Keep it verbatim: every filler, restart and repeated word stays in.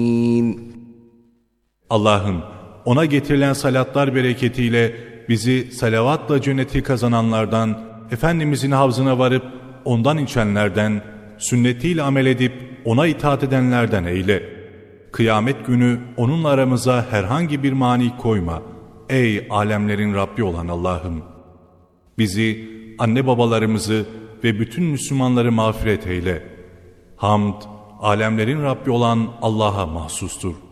Allah'ım, ona getirilen salatlar bereketiyle bizi salavatla cenneti kazananlardan, Efendimizin havzına varıp ondan içenlerden, sünnetiyle amel edip ona itaat edenlerden eyle. Kıyamet günü onunla aramıza herhangi bir mani koyma. Ey alemlerin Rabbi olan Allah'ım! Bizi, anne babalarımızı ve bütün Müslümanları mağfiret eyle. Hamd, alemlerin Rabbi olan Allah'a mahsustur.